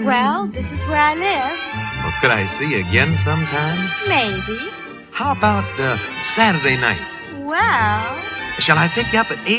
Well, this is where I live. Well, could I see you again sometime? Maybe. How about Saturday night? Well... Shall I pick you up at 8?